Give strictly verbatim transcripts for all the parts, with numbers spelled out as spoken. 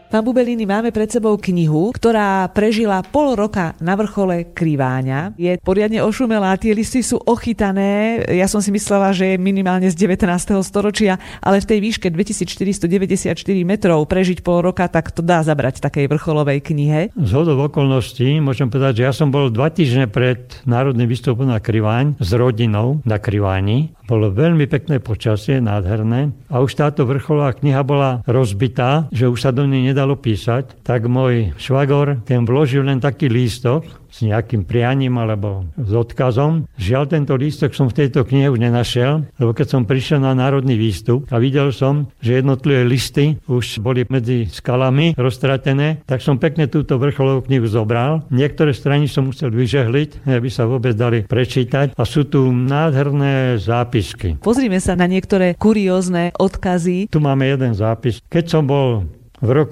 Pán Bubeliny, máme pred sebou knihu, ktorá prežila pol roka na vrchole Kriváňa. Je poriadne ošumelá, tie listy sú ochytané. Ja som si myslela, že je minimálne z devätnásteho storočia, ale v tej výške dvetisícštyristodeväťdesiatštyri metrov prežiť pol roka, tak to dá zabrať takej vrcholovej knihe. Zhodou okolností môžem povedať, že ja som bol dva týždne pred národným výstupom na Kriváň s rodinou na Kriváni. Bolo veľmi pekné počasie, nádherné. A už táto vrcholová kniha bola rozbitá, že už sa do nej nedalo písať. Tak môj švagor, ten vložil len taký lístok s nejakým prianím alebo s odkazom. Žiaľ, tento lístok som v tejto knihe už nenašiel, lebo keď som prišiel na národný výstup a videl som, že jednotlivé listy už boli medzi skalami roztratené, tak som pekne túto vrcholovú knihu zobral. Niektoré strany som musel vyžehliť, aby sa vôbec dali prečítať. A sú tu nádherné zápisky. Pozrime sa na niektoré kuriózne odkazy. Tu máme jeden zápis. Keď som bol v roku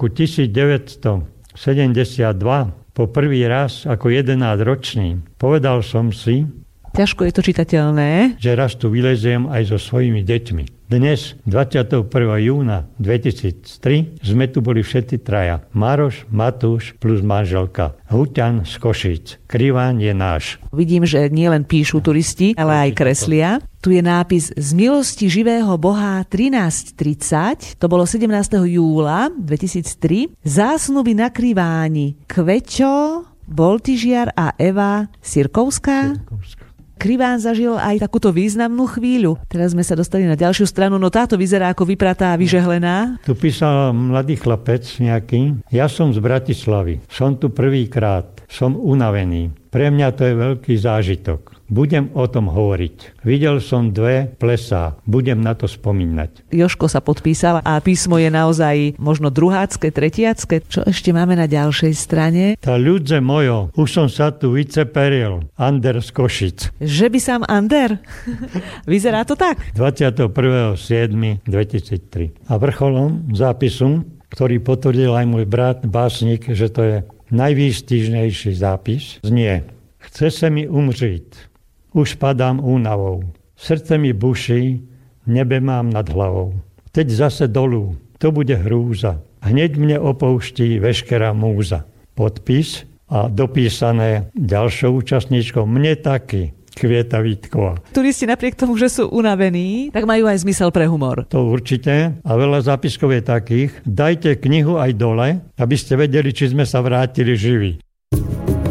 devätnásťsedemdesiatdva po prvý raz ako jedenásťročný, povedal som si, ťažko je to čitateľné, že raz tu vyleziem aj so svojimi deťmi. Dnes, dvadsiateho prvého júna dvetisíctri, sme tu boli všetci traja. Maroš, Matúš plus manželka. Huťan z Košíc. Kriváň je náš. Vidím, že nielen píšu turisti, ale aj kreslia. Tu je nápis Z milosti živého Boha trinásť tridsať, to bolo sedemnásteho júla dvetisíctri. Zásnuby na Kriváni. Kveťo, Boltyžiar a Eva Sirkovská. Sirkovská. Kriváň zažil aj takúto významnú chvíľu. Teraz sme sa dostali na ďalšiu stranu, no táto vyzerá ako vypratá a vyžehlená. Tu písal mladý chlapec nejaký. Ja som z Bratislavy. Som tu prvýkrát. Som unavený. Pre mňa to je veľký zážitok. Budem o tom hovoriť. Videl som dve plesá. Budem na to spomínať. Jožko sa podpísal a písmo je naozaj možno druhácké, tretiacké. Čo ešte máme na ďalšej strane? Tá ľudze mojo, už som sa tu vyceperil. Ander z Košic. Že by sám Ander? Vyzerá to tak? dvadsiateho prvého júla dvetisíctri. A vrcholom zápisu, ktorý potvrdil aj môj brat, básnik, že to je najvýstižnejší zápis, znie: Chce sa mi umřít. Už padám únavou. Srdce mi buší, nebe mám nad hlavou. Teď zase dolu, to bude hrúza. Hneď mne opouští veškerá múza. Podpis a dopísané ďalšou účastníčkou, mne taky, Kvieta Vítková. Turisti napriek tomu, že sú unavení, tak majú aj zmysel pre humor. To určite. A veľa zápiskov je takých. Dajte knihu aj dole, aby ste vedeli, či sme sa vrátili živí.